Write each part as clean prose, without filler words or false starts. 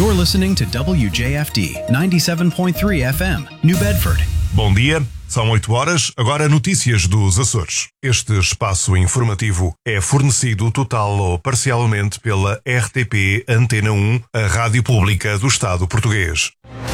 You're listening to WJFD 97.3 FM, New Bedford. Bom dia, são 8 horas, agora notícias dos Açores. Este espaço informativo é fornecido total ou parcialmente pela RTP Antena 1, a rádio pública do Estado português.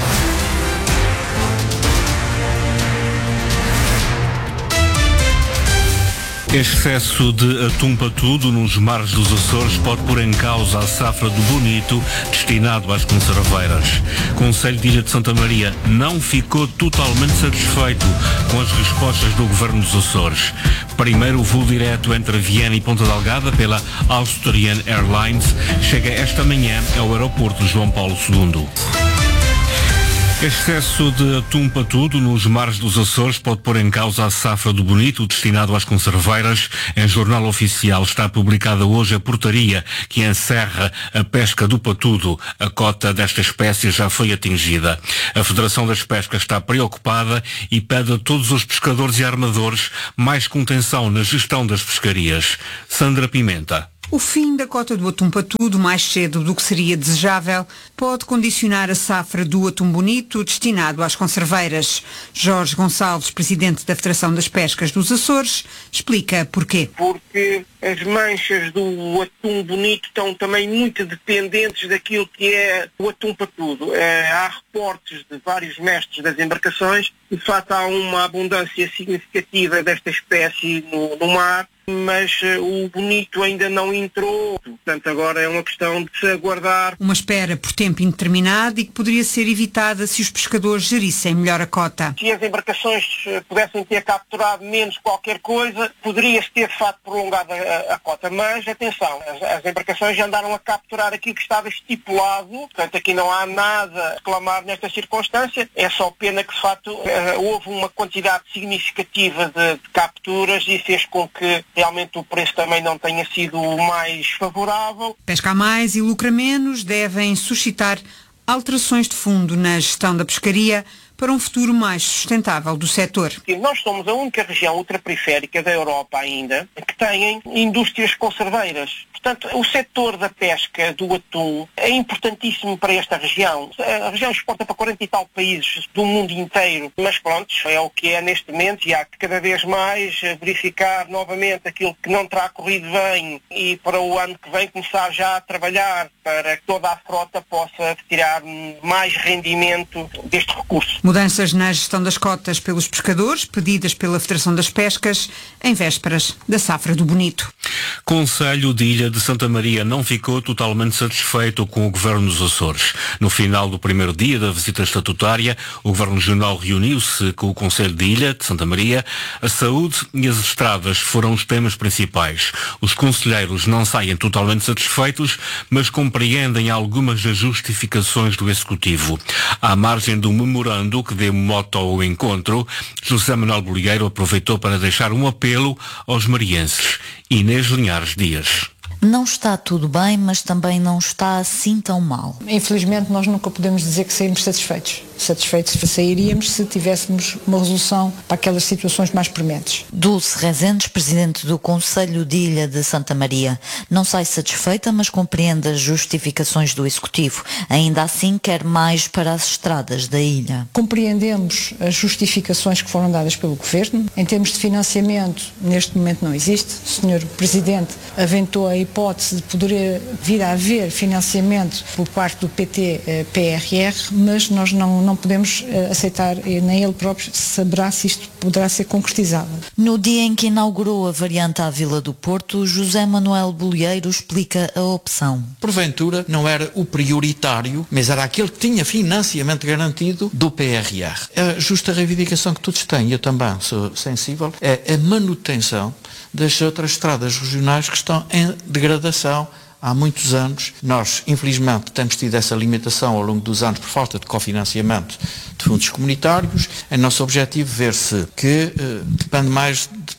Excesso de atum patudo nos mares dos Açores pode pôr em causa a safra do bonito destinado às conserveiras. O Conselho de Ilha de Santa Maria não ficou totalmente satisfeito com as respostas do Governo dos Açores. Primeiro, o voo direto entre Viena e Ponta Delgada pela Austrian Airlines chega esta manhã ao aeroporto João Paulo II. Excesso de atum patudo nos mares dos Açores pode pôr em causa a safra do bonito destinado às conserveiras. Em Jornal Oficial está publicada hoje a portaria que encerra a pesca do patudo. A cota desta espécie já foi atingida. A Federação das Pescas está preocupada e pede a todos os pescadores e armadores mais contenção na gestão das pescarias. Sandra Pimenta. O fim da cota do atum patudo, mais cedo do que seria desejável, pode condicionar a safra do atum bonito destinado às conserveiras. Jorge Gonçalves, presidente da Federação das Pescas dos Açores, explica porquê. Porque as manchas do atum bonito estão também muito dependentes daquilo que é o atum patudo. Há reportes de vários mestres das embarcações e, de facto, há uma abundância significativa desta espécie no mar, mas o bonito ainda não entrou. Portanto, agora é uma questão de se aguardar. Uma espera por tempo indeterminado e que poderia ser evitada se os pescadores gerissem melhor a cota. Se as embarcações pudessem ter capturado menos qualquer coisa, poderia-se ter, de facto, prolongado a cota. Mas, atenção, as embarcações já andaram a capturar aquilo que estava estipulado. Portanto, aqui não há nada a reclamar nesta circunstância. É só pena que, de facto, houve uma quantidade significativa de capturas e fez com que realmente o preço também não tenha sido o mais favorável. Pesca a mais e lucra menos devem suscitar alterações de fundo na gestão da pescaria para um futuro mais sustentável do setor. Nós somos a única região ultraperiférica da Europa ainda que tem indústrias conserveiras. Portanto, o setor da pesca do atum é importantíssimo para esta região. A região exporta para 40 e tal países do mundo inteiro, mas pronto, é o que é neste momento e há que cada vez mais verificar novamente aquilo que não terá corrido bem e para o ano que vem começar já a trabalhar para que toda a frota possa tirar mais rendimento deste recurso. Mudanças na gestão das cotas pelos pescadores, pedidas pela Federação das Pescas, em vésperas da safra do bonito. Conselho de Ilha de Santa Maria não ficou totalmente satisfeito com o Governo dos Açores. No final do primeiro dia da visita estatutária, o Governo Regional reuniu-se com o Conselho de Ilha de Santa Maria. A saúde e as estradas foram os temas principais. Os conselheiros não saem totalmente satisfeitos, mas compreendem algumas das justificações do Executivo. À margem do memorando que deu moto ao encontro, José Manuel Bolieiro aproveitou para deixar um apelo aos marienses. Inês Linhares Dias. Não está tudo bem, mas também não está assim tão mal. Infelizmente, nós nunca podemos dizer que saímos satisfeitos. Satisfeitos sairíamos se tivéssemos uma resolução para aquelas situações mais prementes. Dulce Rezendes, presidente do Conselho de Ilha de Santa Maria. Não sai satisfeita, mas compreende as justificações do Executivo. Ainda assim, quer mais para as estradas da ilha. Compreendemos as justificações que foram dadas pelo Governo. Em termos de financiamento, neste momento não existe. O Sr. Presidente aventou a hipótese de poder vir a haver financiamento por parte do PT-PRR, mas nós não podemos aceitar, nem ele próprio saberá se isto poderá ser concretizado. No dia em que inaugurou a variante à Vila do Porto, José Manuel Bolieiro explica a opção. Porventura não era o prioritário, mas era aquele que tinha financiamento garantido do PRR. A justa reivindicação que todos têm, eu também sou sensível, é a manutenção das outras estradas regionais que estão em degradação há muitos anos. Nós, infelizmente, temos tido essa limitação ao longo dos anos por falta de cofinanciamento de fundos comunitários. É nosso objetivo ver-se que depende mais de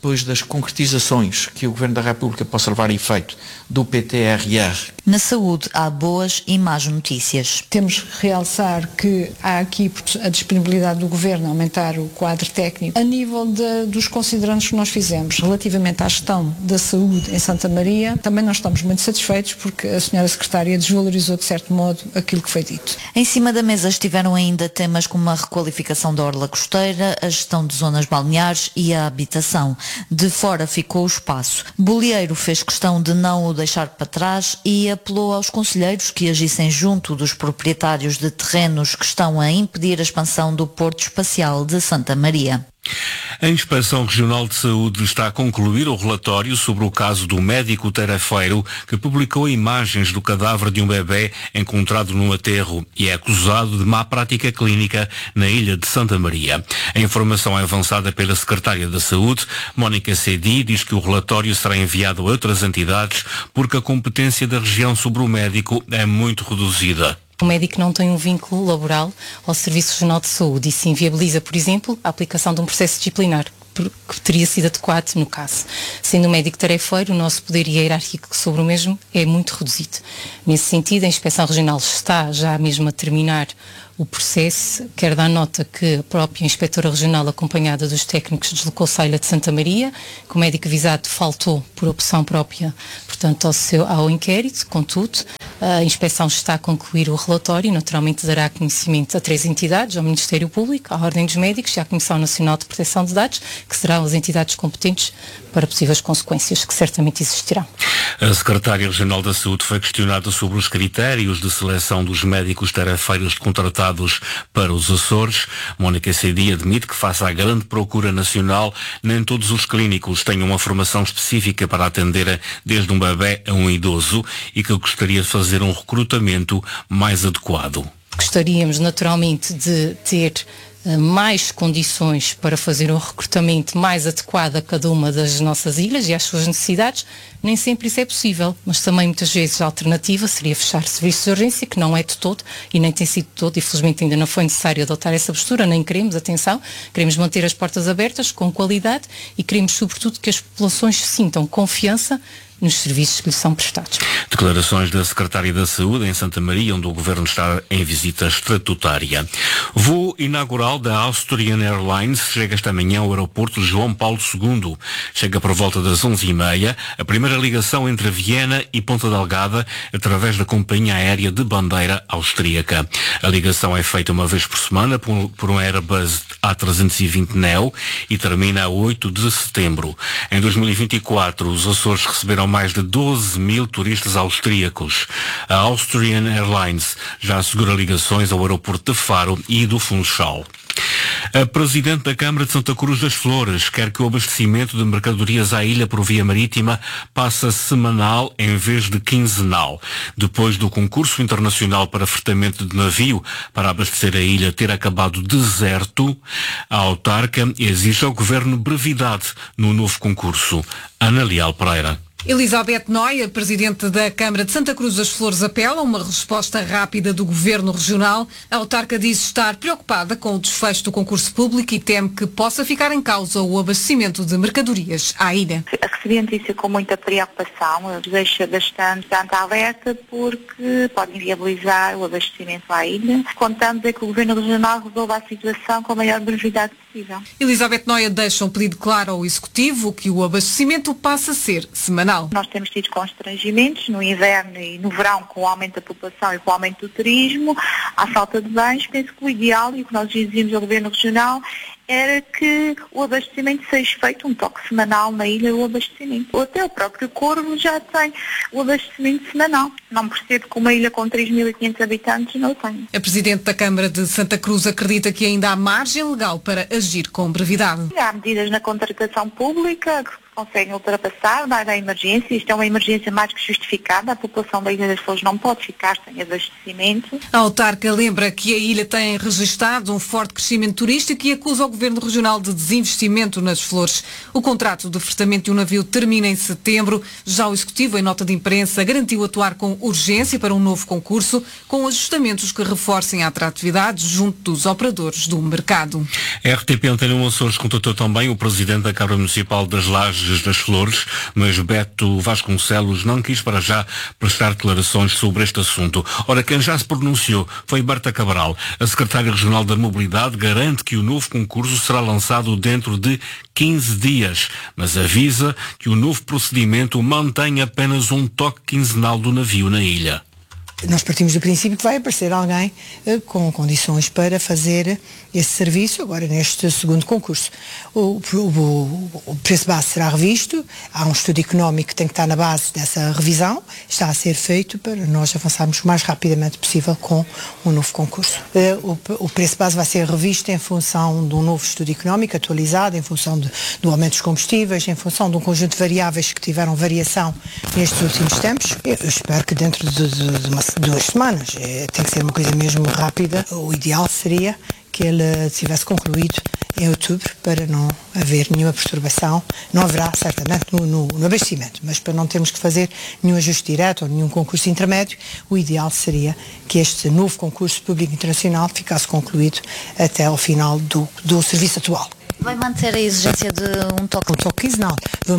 depois das concretizações que o Governo da República possa levar a efeito do PTRR. Na saúde há boas e más notícias. Temos que realçar que há aqui a disponibilidade do Governo a aumentar o quadro técnico a nível dos considerandos que nós fizemos relativamente à gestão da saúde em Santa Maria. Também nós estamos muito satisfeitos porque a senhora Secretária desvalorizou de certo modo aquilo que foi dito. Em cima da mesa estiveram ainda temas como a requalificação da orla costeira, a gestão de zonas balneares e a habitação. De fora ficou o espaço. Bolieiro fez questão de não o deixar para trás e apelou aos conselheiros que agissem junto dos proprietários de terrenos que estão a impedir a expansão do Porto Espacial de Santa Maria. A Inspeção Regional de Saúde está a concluir o relatório sobre o caso do médico tarefeiro que publicou imagens do cadáver de um bebê encontrado num aterro e é acusado de má prática clínica na ilha de Santa Maria. A informação é avançada pela Secretária da Saúde, Mónica Cedi, diz que o relatório será enviado a outras entidades porque a competência da região sobre o médico é muito reduzida. O médico não tem um vínculo laboral ao Serviço Regional de Saúde e se inviabiliza, por exemplo, a aplicação de um processo disciplinar que teria sido adequado no caso. Sendo um médico tarefeiro, o nosso poder hierárquico sobre o mesmo é muito reduzido. Nesse sentido, a Inspeção Regional está já mesmo a terminar o processo. Quero dar nota que a própria Inspetora Regional, acompanhada dos técnicos, deslocou-se à Ilha de Santa Maria, que o médico avisado faltou por opção própria, portanto, ao inquérito. Contudo, a inspeção está a concluir o relatório e naturalmente dará conhecimento a 3 entidades, ao Ministério Público, à Ordem dos Médicos e à Comissão Nacional de Proteção de Dados, que serão as entidades competentes para possíveis consequências que certamente existirão. A Secretária Regional da Saúde foi questionada sobre os critérios de seleção dos médicos tarefeiros contratados para os Açores. Mónica Cedi admite que, face à grande procura nacional, nem todos os clínicos têm uma formação específica para atender desde um bebê a um idoso e que gostaria de fazer um recrutamento mais adequado. Gostaríamos naturalmente de ter mais condições para fazer um recrutamento mais adequado a cada uma das nossas ilhas e às suas necessidades. Nem sempre isso é possível, mas também muitas vezes a alternativa seria fechar serviços de urgência, que não é de todo e nem tem sido de todo, e felizmente ainda não foi necessário adotar essa postura, nem queremos, atenção, queremos manter as portas abertas com qualidade e queremos sobretudo que as populações sintam confiança nos serviços que lhes são prestados. Declarações da Secretária da Saúde em Santa Maria, onde o Governo está em visita estatutária. Voo inaugural da Austrian Airlines chega esta manhã ao aeroporto João Paulo II. Chega por volta das 11h30, a primeira ligação entre Viena e Ponta Delgada, através da companhia aérea de bandeira austríaca. A ligação é feita uma vez por semana por um Airbus A320neo e termina a 8 de setembro. Em 2024, os Açores receberam mais de 12 mil turistas austríacos. A Austrian Airlines já assegura ligações ao aeroporto de Faro e do Funchal. A Presidente da Câmara de Santa Cruz das Flores quer que o abastecimento de mercadorias à ilha por via marítima passe a semanal em vez de quinzenal. Depois do concurso internacional para fretamento de navio para abastecer a ilha ter acabado deserto, a autarca exige ao Governo brevidade no novo concurso. Ana Leal Pereira. Elizabeth Noia, Presidente da Câmara de Santa Cruz das Flores, apela a uma resposta rápida do Governo Regional. A autarca diz estar preocupada com o desfecho do concurso público e teme que possa ficar em causa o abastecimento de mercadorias à ilha. Recebi a notícia com muita preocupação, deixa bastante alerta porque pode inviabilizar o abastecimento à ilha. Contamos é que o Governo Regional resolva a situação com a maior brevidade possível. Elizabeth Noia deixa um pedido claro ao Executivo que o abastecimento passe a ser semanal. Nós temos tido constrangimentos no inverno e no verão com o aumento da população e com o aumento do turismo, à falta de bens. Penso que o ideal e o que nós dizíamos ao Governo Regional era que o abastecimento seja feito, um toque semanal na ilha, o abastecimento. Até o próprio Corvo já tem o abastecimento semanal. Não percebo que uma ilha com 3.500 habitantes não tenha. A Presidente da Câmara de Santa Cruz acredita que ainda há margem legal para agir com brevidade. Há medidas na contratação pública que conseguem ultrapassar, dada a emergência. Isto é uma emergência mais que justificada. A população da Ilha das Flores não pode ficar sem abastecimento. A autarca lembra que a ilha tem registrado um forte crescimento turístico e acusa o Governo Regional de desinvestimento nas Flores. O contrato de fretamento de um navio termina em setembro. Já o Executivo, em nota de imprensa, garantiu atuar com urgência para um novo concurso, com ajustamentos que reforcem a atratividade junto dos operadores do mercado. A RTP Antena 1 Açores contatou também o Presidente da Câmara Municipal das Lajes das Flores, mas Beto Vasconcelos não quis para já prestar declarações sobre este assunto. Ora, quem já se pronunciou foi Berta Cabral. A Secretária Regional da Mobilidade garante que o novo concurso será lançado dentro de 15 dias, mas avisa que o novo procedimento mantém apenas um toque quinzenal do navio na ilha. Nós partimos do princípio que vai aparecer alguém com condições para fazer esse serviço agora neste segundo concurso. O preço base será revisto, há um estudo económico que tem que estar na base dessa revisão, está a ser feito para nós avançarmos o mais rapidamente possível com um novo concurso. O preço base vai ser revisto em função de um novo estudo económico atualizado, em função do aumento dos combustíveis, em função de um conjunto de variáveis que tiveram variação nestes últimos tempos. Eu espero que dentro de 2 semanas, tem que ser uma coisa mesmo rápida. O ideal seria que ele tivesse concluído em outubro para não haver nenhuma perturbação. Não haverá certamente no abastecimento, mas para não termos que fazer nenhum ajuste direto ou nenhum concurso intermédio, o ideal seria que este novo concurso público internacional ficasse concluído até ao final do serviço atual. Vai manter a exigência de um toque? Um toque quinzenal. Vou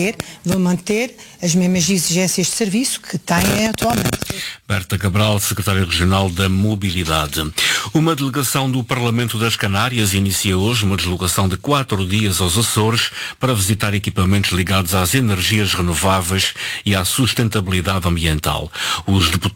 manter as mesmas exigências de serviço que têm atualmente. Berta Cabral, Secretária Regional da Mobilidade. Uma delegação do Parlamento das Canárias inicia hoje uma deslocação de 4 dias aos Açores para visitar equipamentos ligados às energias renováveis e à sustentabilidade ambiental. Os deputados